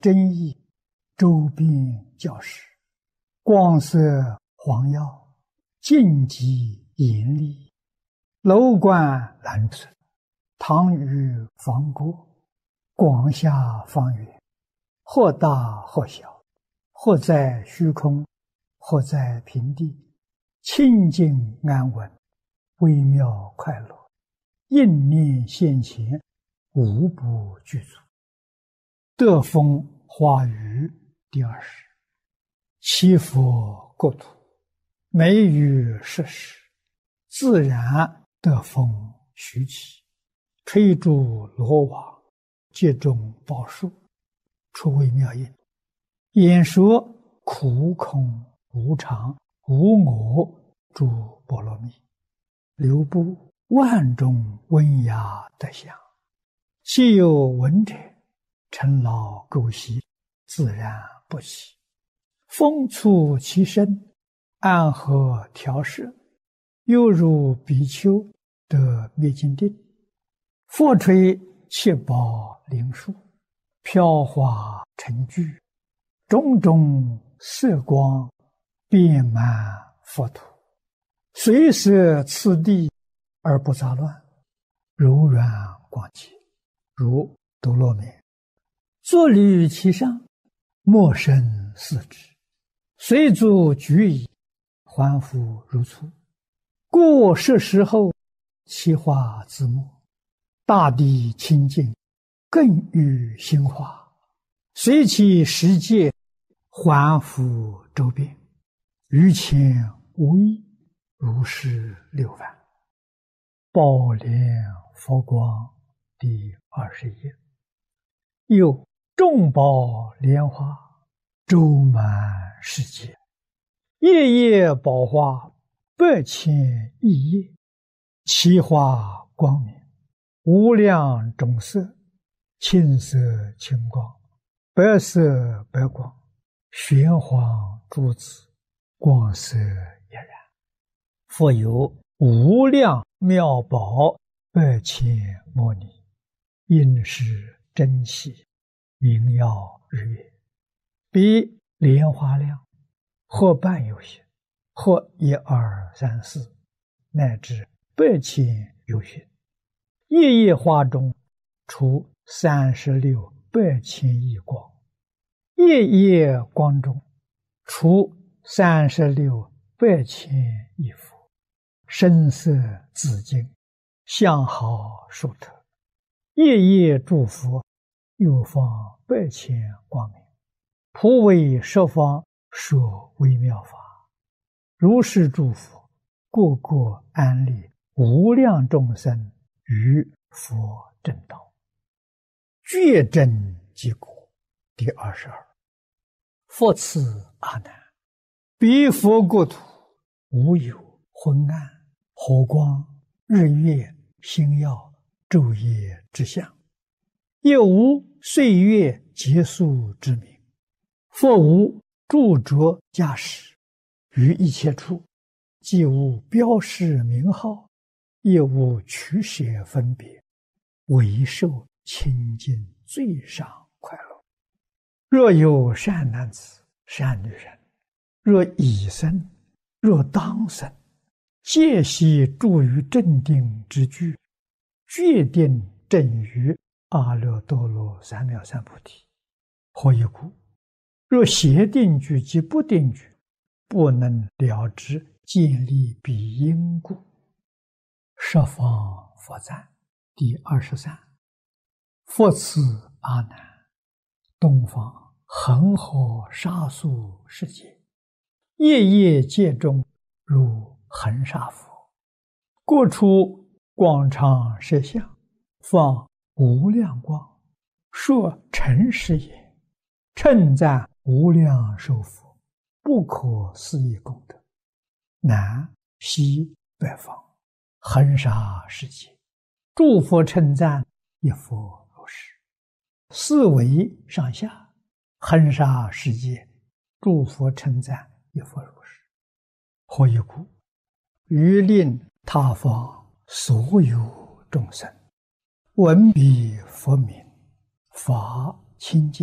真意，周边教室，光色黄耀，净极严厉，楼观蓝存，堂宇方过，广下方圆，或大或小，或在虚空，或在平地，清净安稳，微妙快乐，应念现前，无不具足。德风华语第20，七佛国土，美语设施，自然德风徐起，吹竹罗网，接种宝树，出微妙音，演说苦空无常无我诸波罗蜜，流布万种温雅德相，既有闻者，尘劳垢习，自然不起。风促其身，安和调摄，犹如比丘得灭尽定。佛吹七宝灵树，飘华成聚，种种色光遍满佛土，随摄次第而不杂乱，柔软广洁，如多罗绵。坐履其上，莫生四肢，随足举矣，还复如初。过设时后，其化自没，大地清净，更欲兴化，随其时界，还复周遍，于前无异，如是六番。宝莲佛光第20页。又众宝莲花，周满世界，夜夜宝花8,000亿叶，其花光明，无量种色，青色青光，白色白光，玄黄珠子，光色俨然。复有无量妙宝8,000摩尼，应是珍稀，明耀日月，比莲花量，或半有些，或1、2、3、4，乃至8,000有些。夜夜花中出36 8,000亿光，夜夜光中出36 8,000亿佛，声色自净，相好殊特。夜夜诸佛，又放8,000光明，普为十方说微妙法。如是诸佛，个个安立无量众生于佛正道。觉真即果第22。复次阿难，彼佛国土，无有昏暗、火光、日月、星耀、昼夜之相，也无岁月结束之名。佛无著着驾驶，于一切处，既无标示名号，也无取舍分别，唯受清净最上快乐。若有善男子、善女人，若已生，若当生，皆悉住于正定之具，决定正于阿耨多罗三藐三菩提。何以故？若邪定具及不定具，不能了知建立彼因故。十方佛赞第23。复次阿难，东方恒河沙数世界，夜夜界中如恒沙佛，各处广长摄像，放无量光，说诚实也，称赞无量寿佛，不可思议功德。南西北方恒沙世界，诸佛称赞，一佛如是。四维上下恒沙世界，诸佛称赞，一佛如是。何以故？于令他方所有众生闻彼佛名，法清净，